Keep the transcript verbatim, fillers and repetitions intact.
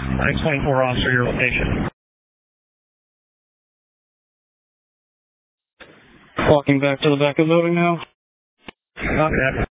X twenty-four officer, your location. Walking back to the back of the building now. Okay.